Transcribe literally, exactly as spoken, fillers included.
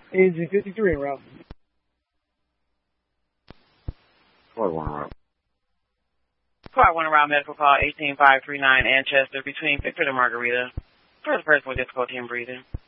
A Z fifty-three en route. Squad one en route. Squad one en route, medical call eighteen five three nine Anchester between Victor and Margarita. For the person with difficulty in breathing.